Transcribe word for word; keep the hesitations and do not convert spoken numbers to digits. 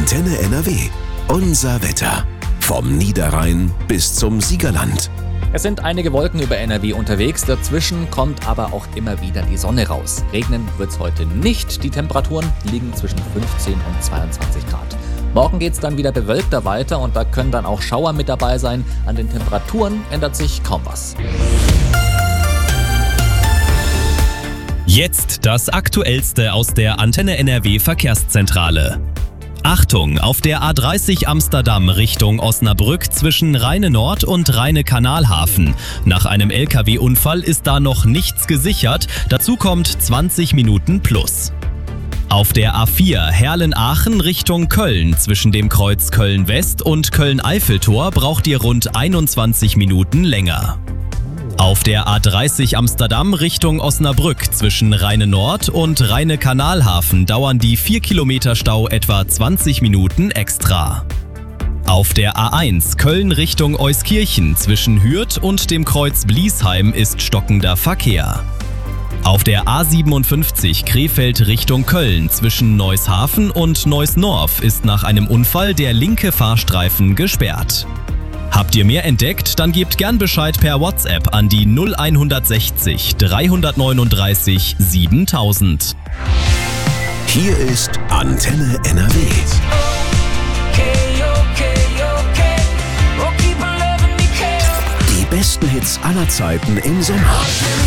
Antenne N R W. Unser Wetter. Vom Niederrhein bis zum Siegerland. Es sind einige Wolken über N R W unterwegs, dazwischen kommt aber auch immer wieder die Sonne raus. Regnen wird's heute nicht, die Temperaturen liegen zwischen fünfzehn und zweiundzwanzig Grad. Morgen geht's dann wieder bewölkter weiter und da können dann auch Schauer mit dabei sein. An den Temperaturen ändert sich kaum was. Jetzt das Aktuellste aus der Antenne N R W Verkehrszentrale. Achtung, auf der A dreißig Amsterdam Richtung Osnabrück zwischen Rheine Nord und Rheine Kanalhafen. Nach einem L K W-Unfall ist da noch nichts gesichert, dazu kommt zwanzig Minuten plus. Auf der A vier Herlen-Aachen Richtung Köln zwischen dem Kreuz Köln-West und Köln-Eiffeltor braucht ihr rund einundzwanzig Minuten länger. Auf der A dreißig Amsterdam Richtung Osnabrück zwischen Rheine Nord und Rheine Kanalhafen dauern die vier Kilometer Stau etwa zwanzig Minuten extra. Auf der A eins Köln Richtung Euskirchen zwischen Hürth und dem Kreuz Bliesheim ist stockender Verkehr. Auf der A siebenundfünfzig Krefeld Richtung Köln zwischen Neushafen und Neusnorf ist nach einem Unfall der linke Fahrstreifen gesperrt. Habt ihr mehr entdeckt? Dann gebt gern Bescheid per WhatsApp an die null sechzig dreihundertneununddreißig siebentausend. Hier ist Antenne N R W. Die besten Hits aller Zeiten im Sommer.